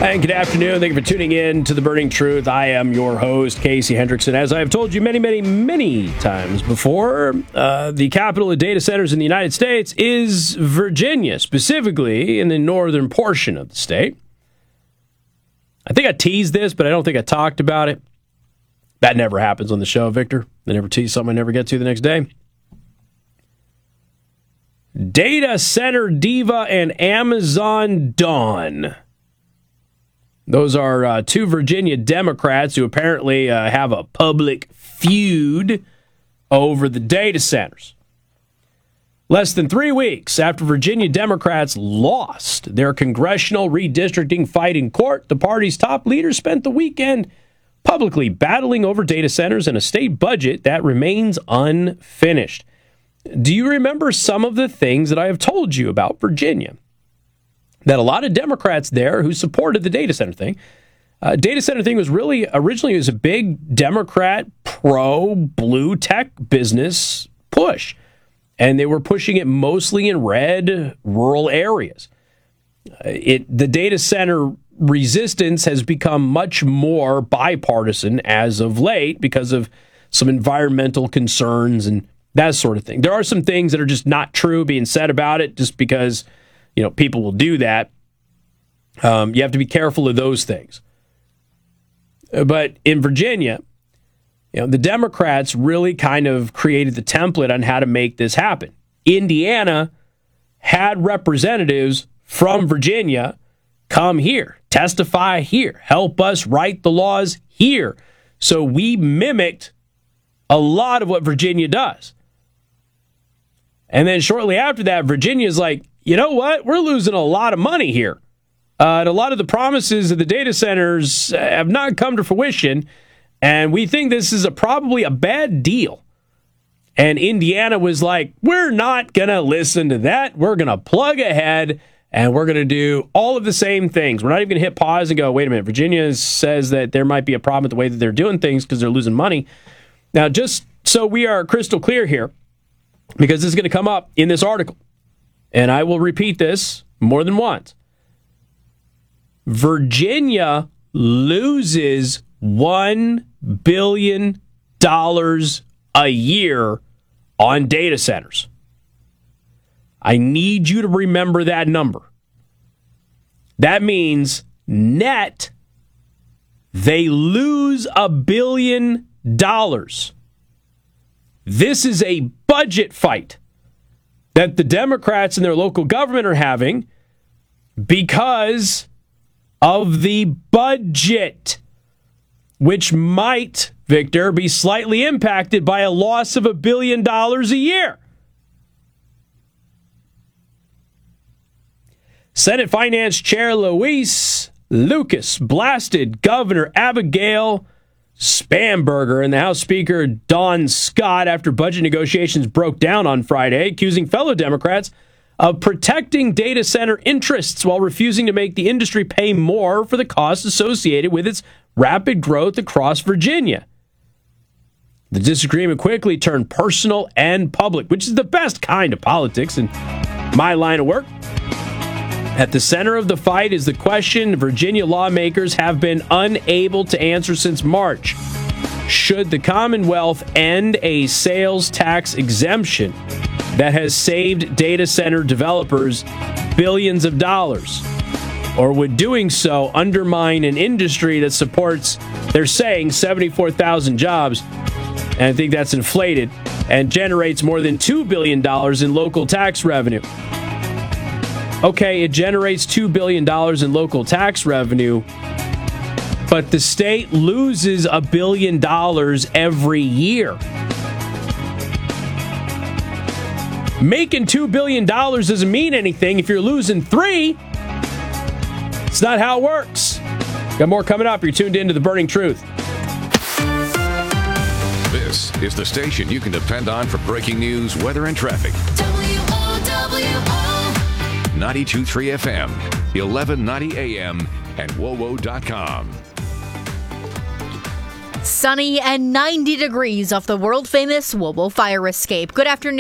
And good afternoon. Thank you for tuning in to The Burning Truth. I am your host, Casey Hendrickson. As I have told you many times before, the capital of data centers in the United States is Virginia, specifically in the northern portion of the state. I think I teased this, but I don't think I talked about it. That never happens on the show, Victor. They never tease something I never get to the next day. Data center diva and Amazon Dawn. Those are two Virginia Democrats who apparently have a public feud over the data centers. Less than 3 weeks after Virginia Democrats lost their congressional redistricting fight in court, the party's top leaders spent the weekend publicly battling over data centers and a state budget that remains unfinished. Do you remember some of the things that I have told you about Virginia? That a lot of Democrats there who supported the data center thing was really originally a big Democrat pro-blue tech business push. And they were pushing it mostly in red rural areas. The data center resistance has become much more bipartisan as of late because of some environmental concerns and that sort of thing. There are some things that are just not true being said about it just because people will do that. You have to be careful of those things. But in Virginia, the Democrats really kind of created the template on how to make this happen. Indiana had representatives from Virginia come here, testify here, help us write the laws here. So we mimicked a lot of what Virginia does. And then shortly after that, Virginia's like, you know what? We're losing a lot of money here. And a lot of the promises of the data centers have not come to fruition. And we think this is probably a bad deal. And Indiana was like, we're not going to listen to that. We're going to plug ahead and we're going to do all of the same things. We're not even going to hit pause and go, wait a minute. Virginia says that there might be a problem with the way that they're doing things because they're losing money. Now, just so we are crystal clear here, because this is going to come up in this article, and I will repeat this more than once. Virginia loses $1 billion a year on data centers. I need you to remember that number. That means net, they lose $1 billion. This is a budget fight that the Democrats in their local government are having because of the budget, which might, Victor, be slightly impacted by a loss of $1 billion a year. Senate Finance Chair Luis Lucas blasted Governor Abigail Spanberger and the House Speaker Don Scott after budget negotiations broke down on Friday, accusing fellow Democrats of protecting data center interests while refusing to make the industry pay more for the costs associated with its rapid growth across Virginia. The disagreement quickly turned personal and public, which is the best kind of politics in my line of work. At the center of the fight is the question Virginia lawmakers have been unable to answer since March. Should the Commonwealth end a sales tax exemption that has saved data center developers billions of dollars? Or would doing so undermine an industry that supports, they're saying, 74,000 jobs, and I think that's inflated, and generates more than $2 billion in local tax revenue? Okay, it generates $2 billion in local tax revenue, but the state loses $1 billion every year. Making $2 billion doesn't mean anything if you're losing $3. It's not how it works. Got more coming up. You're tuned into The Burning Truth. This is the station you can depend on for breaking news, weather, and traffic. WOWO. 92.3 FM, 1190 AM, and WOWO.com. Sunny and 90 degrees off the world-famous WOWO fire escape. Good afternoon.